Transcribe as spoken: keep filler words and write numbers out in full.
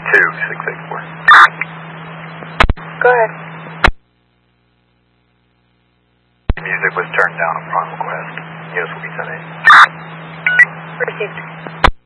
two six eight four. Go ahead. Music was turned down upon request. Yes, will be ten eight. Received.